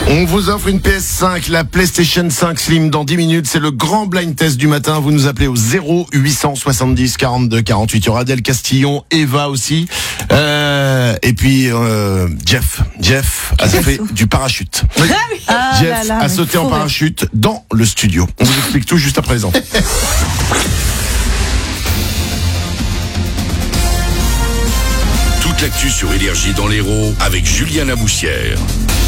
On vous offre une PS5, la PlayStation 5 Slim dans 10 minutes. C'est le grand blind test du matin. Vous nous appelez au 0870 42 48. Il y aura Adèle Castillon, Eva aussi. Et puis Jeff a fait du parachute. Oui. Jeff a sauté en parachute dans le studio. On vous explique tout juste à présent. Toute l'actu sur Énergie dans l'Hérault avec Julien Lamoussière.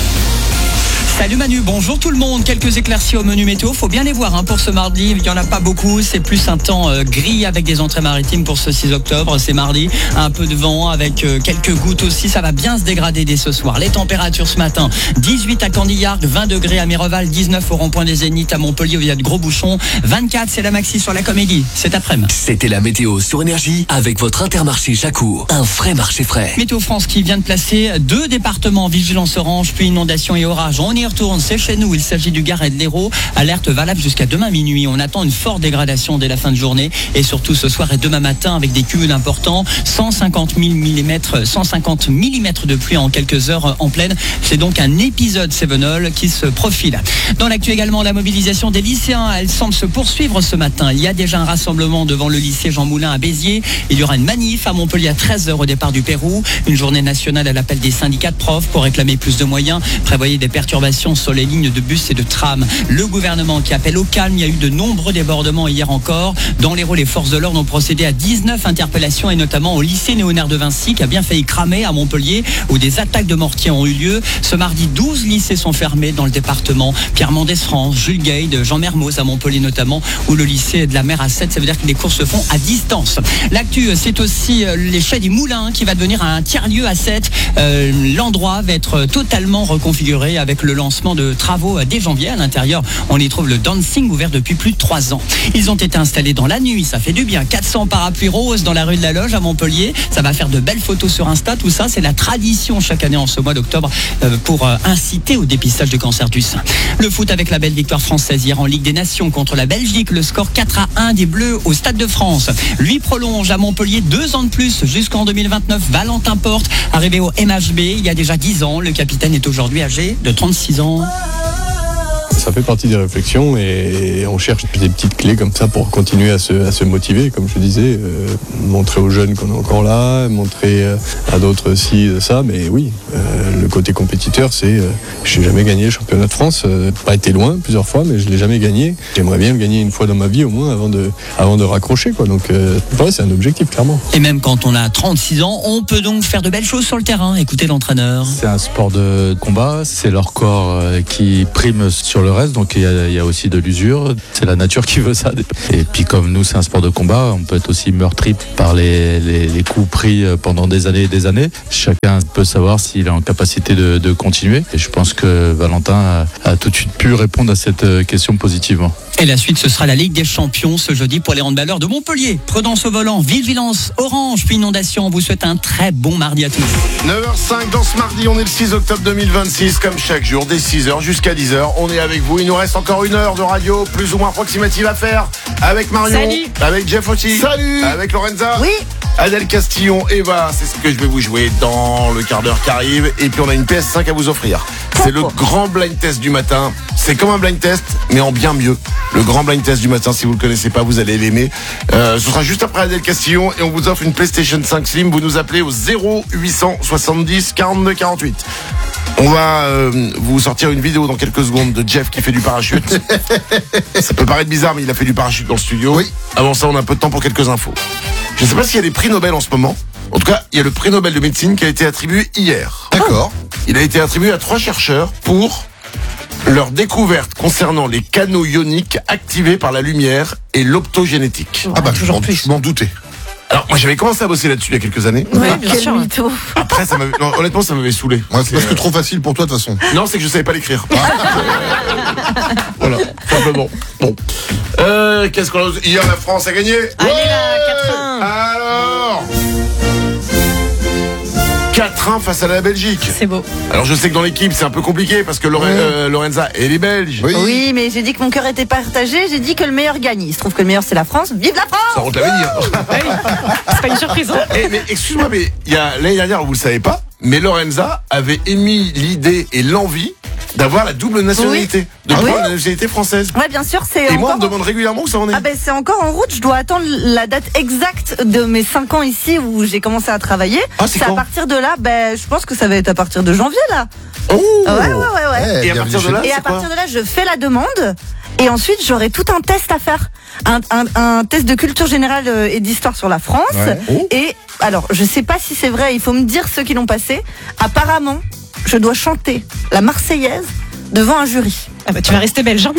Salut Manu, bonjour tout le monde. Quelques éclaircies au menu météo, faut bien les voir pour ce mardi. Il n'y en a pas beaucoup, c'est plus un temps gris avec des entrées maritimes pour ce 6 octobre. C'est mardi, un peu de vent avec quelques gouttes aussi. Ça va bien se dégrader dès ce soir. Les températures ce matin, 18 à Candillard, 20 degrés à Mireval, 19 au rond-point des Zéniths à Montpellier où il y a de gros bouchons. 24, c'est la maxi sur la Comédie, cet après-midi. C'était la météo sur Énergie avec votre Intermarché Jacour. Un vrai marché frais. Météo France qui vient de placer 2 départements en vigilance orange, puis inondation et orage. On y retourne, c'est chez nous, il s'agit du Gard et de l'Hérault. Alerte valable jusqu'à demain minuit. On attend une forte dégradation dès la fin de journée et surtout ce soir et demain matin avec des cumuls importants. 150 mm de pluie en quelques heures en pleine. C'est donc un épisode Cévenol qui se profile. Dans l'actu également, la mobilisation des lycéens, elle semble se poursuivre ce matin. Il y a déjà un rassemblement devant le lycée Jean Moulin à Béziers. Il y aura une manif à Montpellier à 13h au départ du Pérou. Une journée nationale à l'appel des syndicats de profs pour réclamer plus de moyens. Prévoyez des perturbations sur les lignes de bus et de tram. Le gouvernement qui appelle au calme. Il y a eu de nombreux débordements hier encore. Dans l'Hérault, les forces de l'ordre ont procédé à 19 interpellations et notamment au lycée Léonard de Vinci qui a bien failli cramer à Montpellier où des attaques de mortiers ont eu lieu. Ce mardi, 12 lycées sont fermés dans le département. Pierre Mendès France, Jules Gade, Jean Mermoz à Montpellier notamment, où le lycée de la Mer à 7, ça veut dire que les cours se font à distance. L'actu, c'est aussi les Chais des Moulins qui va devenir un tiers-lieu à 7. L'endroit va être totalement reconfiguré avec le lancement de travaux dès janvier. À l'intérieur, on y trouve le dancing ouvert depuis plus de 3 ans. Ils ont été installés dans la nuit, ça fait du bien. 400 parapluies roses dans la rue de la Loge à Montpellier. Ça va faire de belles photos sur Insta. Tout ça, c'est la tradition chaque année en ce mois d'octobre pour inciter au dépistage du cancer du sein. Le foot avec la belle victoire française hier en Ligue des Nations contre la Belgique. Le score 4-1 des Bleus au Stade de France. Lui prolonge à Montpellier 2 ans de plus jusqu'en 2029. Valentin Porte, arrivé au MHB il y a déjà 10 ans. Le capitaine est aujourd'hui âgé de 36 ans. Ça fait partie des réflexions et on cherche des petites clés comme ça pour continuer à se motiver, comme je disais, montrer aux jeunes qu'on est encore là, montrer à d'autres aussi ça, mais oui, le côté compétiteur, c'est j'ai jamais gagné le championnat de France, pas été loin plusieurs fois, mais je l'ai jamais gagné. J'aimerais bien le gagner une fois dans ma vie au moins avant de raccrocher, quoi. Donc ouais, c'est un objectif clairement. Et même quand on a 36 ans, on peut donc faire de belles choses sur le terrain. Écoutez l'entraîneur. C'est un sport de combat, c'est leur corps qui prime sur le reste, donc il y a aussi de l'usure, c'est la nature qui veut ça. Et puis comme nous c'est un sport de combat, on peut être aussi meurtri par les coups pris pendant des années et des années. Chacun peut savoir s'il est en capacité de continuer et je pense que Valentin a tout de suite pu répondre à cette question positivement. Et la suite, ce sera la Ligue des Champions ce jeudi pour les handballeurs de Montpellier. Prudence au volant, vigilance orange, puis inondation. On vous souhaite un très bon mardi à tous. 9h05 dans ce mardi, on est le 6 octobre 2026, comme chaque jour, dès 6h jusqu'à 10h. On est avec vous, il nous reste encore 1 heure de radio, plus ou moins approximative à faire, avec Marion, Salut. avec Jeff aussi, Salut. avec Lorenza, Oui. Adèle Castillon, Eva, c'est ce que je vais vous jouer dans le quart d'heure qui arrive, et puis on a une PS5 à vous offrir. C'est le grand blind test du matin, c'est comme un blind test, mais en bien mieux. Le grand blind test du matin, si vous ne le connaissez pas, vous allez l'aimer. Ce sera juste après Adèle Castillon et on vous offre une PlayStation 5 Slim. Vous nous appelez au 0870 42 48. On va vous sortir une vidéo dans quelques secondes de Jeff qui fait du parachute. Ça peut paraître bizarre, mais il a fait du parachute dans le studio. Oui. Avant ça, on a un peu de temps pour quelques infos. Je ne sais pas s'il y a des prix Nobel en ce moment. En tout cas, il y a le prix Nobel de médecine qui a été attribué hier. D'accord. Il a été attribué à 3 chercheurs pour leur découverte concernant les canaux ioniques activés par la lumière et l'optogénétique. Ah bah, je m'en doutais. Alors, moi, j'avais commencé à bosser là-dessus il y a quelques années. Ouais, bien sûr. mytho. Après, honnêtement, ça m'avait saoulé. Ouais, c'est parce que trop facile pour toi, de toute façon. Non, c'est que je savais pas l'écrire. Voilà, simplement. Bon. Qu'est-ce qu'on a... Hier, la France a gagné. Allez là, 4-1. Alors 4-1 face à la Belgique. C'est beau. Alors je sais que dans l'équipe c'est un peu compliqué parce que Lorenza elle est belge. Oui, mais j'ai dit que mon cœur était partagé, j'ai dit que le meilleur gagne. Il se trouve que le meilleur c'est la France. Vive la France! Ça on te l'avait dit. C'est pas une surprise. Mais excuse-moi, mais il y a l'année dernière, vous le savez pas, mais Lorenza avait émis l'idée et l'envie d'avoir la double nationalité, de Ah prendre oui. la nationalité française. Ouais, bien sûr, c'est Et moi, encore... on me demande régulièrement où ça en est. Ah ben c'est encore en route, je dois attendre la date exacte de mes 5 ans ici où j'ai commencé à travailler. Ah, c'est à quand partir de là, je pense que ça va être à partir de janvier là. Oh Ouais. Et à partir de là, Et à c'est quoi partir de là, je fais la demande et ensuite j'aurai tout un test à faire. Un test de culture générale et d'histoire sur la France. Ouais. Oh. Et alors, je sais pas si c'est vrai, il faut me dire ceux qui l'ont passé. Apparemment, je dois chanter la Marseillaise devant un jury. Ah bah, tu vas rester belge. Hein.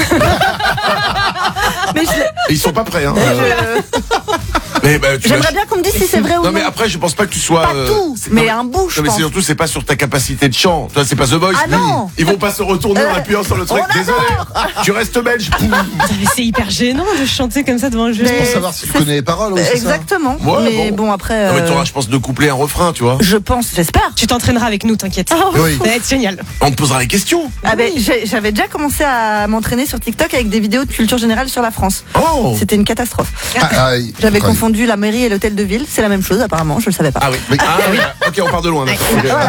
Mais Et ils sont pas prêts, hein. je- Mais tu j'aimerais vas- bien qu'on me dise si c'est vrai ou non. Non mais après je pense pas que tu sois Pas tout, c'est- mais non, un bout, je non, mais pense. c'est surtout c'est pas sur ta capacité de chant. Toi c'est pas The Voice. Ah non. Ils vont pas se retourner en appuyant sur le truc. on Désolé. Tu restes belge. Mais c'est hyper gênant de chanter comme ça devant un jury. Mais- Pour savoir si tu c'est- connais les paroles aussi. Exactement. Ouais, mais bon après. Non mais t'auras je pense deux couplets un refrain, tu vois. Je pense, j'espère. Tu t'entraîneras avec nous, t'inquiète. Oui. Ça va être génial. On te posera les questions. Ah ben, j'avais déjà commencé à m'entraîner sur TikTok avec des vidéos de culture générale sur la France. Oh. C'était une catastrophe. J'avais ouais. confondu la mairie et l'hôtel de ville. C'est la même chose apparemment, je le savais pas. Ah oui. Ok, on part de loin. D'accord.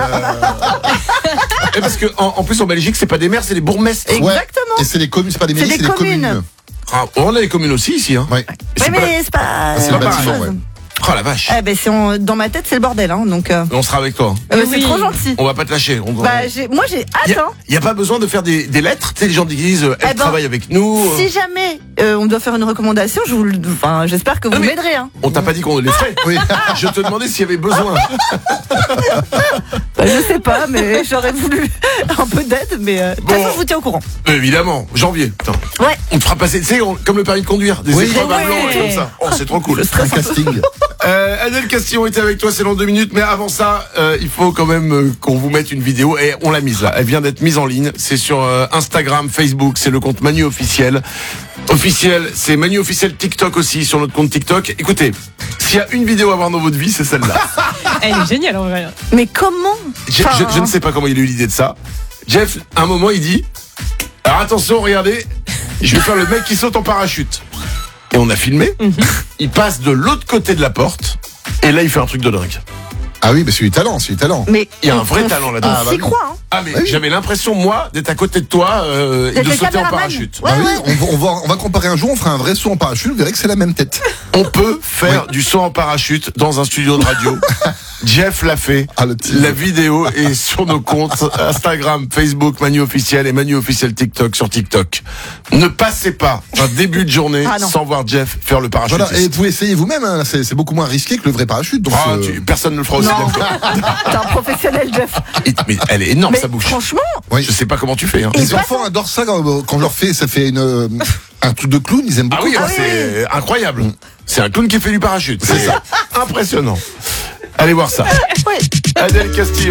Et parce que en plus en Belgique c'est pas des maires, c'est des bourgmestres. Exactement. Et c'est les communes, c'est pas des mairies, C'est c'est des des communes. communes. Ah, on a les communes aussi ici, hein. Ouais. C'est Ouais, pas- mais c'est pas. c'est la le même bâtiment, chose. ouais. Oh la vache. Eh ben, dans ma tête, c'est le bordel, hein, donc. On sera avec toi. C'est Oui. trop gentil. On va pas te lâcher. Moi, j'ai hâte, hein. Il y a pas besoin de faire des lettres. Tu sais, les gens disent, elle Eh ben, travaille avec nous. Si jamais on doit faire une recommandation, j'espère que vous mais- m'aiderez, hein. On t'a pas dit qu'on les ferait. Oui. Je te demandais s'il y avait besoin. Je sais pas, mais j'aurais voulu un peu d'aide, mais de toute Bon. façon, je vous tiens au courant. Évidemment, janvier. Putain. Ouais. On te fera passer, tu sais, comme le permis de conduire, des Oui. épreuves à Ouais. blanc comme ça. Oh, c'est trop cool. Un casting. Adèle Castillon était avec toi, c'est dans 2 minutes, mais avant ça, il faut quand même qu'on vous mette une vidéo et on l'a mise là. Elle vient d'être mise en ligne. C'est sur Instagram, Facebook, c'est le compte Manu Officiel. Officiel, c'est Manu Officiel TikTok aussi sur notre compte TikTok. Écoutez, s'il y a une vidéo à voir dans votre vie, c'est celle-là. Elle est géniale en vrai. Mais comment Je ne sais pas comment il a eu l'idée de ça. Jeff, à un moment, il dit, alors attention, regardez, je vais faire le mec qui saute en parachute. Et on a filmé. Il passe de l'autre côté de la porte. Et là, il fait un truc de dingue. Ah oui, mais c'est du talent, c'est du talent. Mais Il y a un vrai talent là-dedans. On s'y croit, hein. Ah mais Ah oui. j'avais l'impression moi d'être à côté de toi et D'être de le sauter en caméraman. parachute. Ouais, Ah oui, ouais. on va comparer un jour, on fera un vrai saut en parachute, vous verrez que c'est la même tête. On peut faire du saut en parachute dans un studio de radio. Jeff l'a fait. Ah, le teaser. La vidéo est sur nos comptes Instagram, Facebook, Manu Officiel et Manu Officiel TikTok sur TikTok. Ne passez pas un début de journée Ah non. sans voir Jeff faire le parachute. Voilà, et vous essayez vous-même, hein, c'est beaucoup moins risqué que le vrai parachute. Donc, Personne ne le fera aussi Non. bien que toi. T'es un professionnel, Jeff. Mais elle est énorme Mais sa bouche. franchement, oui. Je sais pas comment tu fais. Hein. Et Les pas enfants adorent ça quand je leur fais, ça fait un truc de clown, ils aiment Ah beaucoup. oui, c'est incroyable. C'est un clown qui fait du parachute. C'est ça. Impressionnant. Allez voir ça. ouais. Adèle Castillon.